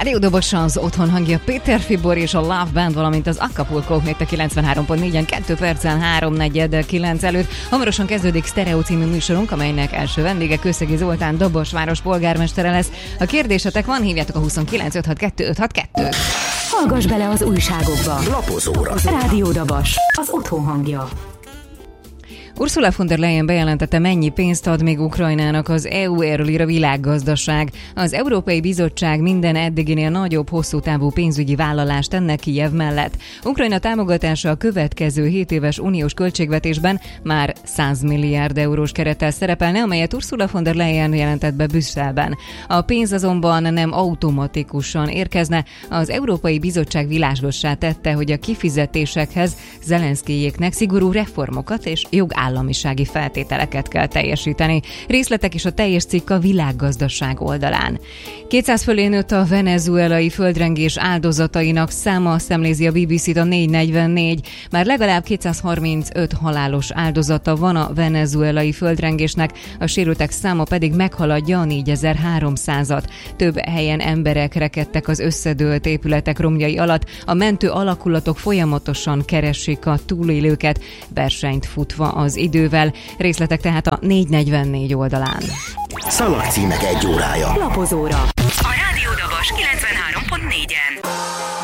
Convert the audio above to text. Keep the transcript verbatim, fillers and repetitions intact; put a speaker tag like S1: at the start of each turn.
S1: Rádiódobos az otthon hangja, Péter Fibor és a Love Band, valamint az Acapulco itt a kilencvenhárom pont négyen, kettő percen háromnegyed kilenc előtt. Hamarosan kezdődik Sztereó című műsorunk, amelynek első vendége Kőszegi Zoltán Dobosváros polgármestere lesz. Ha kérdésetek van, hívjátok a huszonkilenc ötvenkettő ötvenhatkettőt.
S2: Hallgass bele az újságokba.
S3: Lapozóra.
S2: Rádiódobos, az otthon hangja.
S1: Ursula von der Leyen bejelentette, mennyi pénzt ad még Ukrajnának az é u, erről ír a Világgazdaság. Az Európai Bizottság minden eddiginél nagyobb, hosszú távú pénzügyi vállalást tenne Kijev mellett. Ukrajna támogatása a következő hét éves uniós költségvetésben már száz milliárd eurós kerettel szerepelne, amelyet Ursula von der Leyen jelentett be Brüsszelben. A pénz azonban nem automatikusan érkezne. Az Európai Bizottság világossá tette, hogy a kifizetésekhez Zelenszkijéknek szigorú reformokat és jogállamisági államisági feltételeket kell teljesíteni. Részletek is a teljes cikk a Világgazdaság oldalán. kétszáz fölé nőtt a venezuelai földrengés áldozatainak száma, szemlézi a bé bé cét a négy negyvennégy. Már legalább kétszázharmincöt halálos áldozata van a venezuelai földrengésnek, a sérültek száma pedig meghaladja a négyezer-háromszázat. Több helyen emberek rekedtek az összedőlt épületek romjai alatt, a mentő alakulatok folyamatosan keresik a túlélőket, versenyt futva az idővel. Részletek tehát a négy negyvennégy oldalán.
S3: Szalagcímek egy órája.
S2: Lapozóra.